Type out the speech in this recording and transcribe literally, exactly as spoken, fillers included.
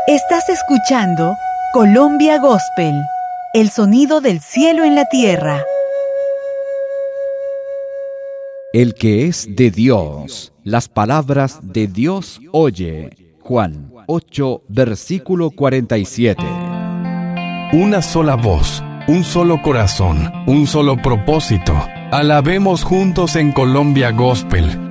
Estás escuchando Colombia Gospel, el sonido del cielo en la tierra. El que es de Dios, las palabras de Dios oye. Juan ocho, versículo cuarenta y siete. Una sola voz, un solo corazón, un solo propósito. Alabemos juntos en Colombia Gospel,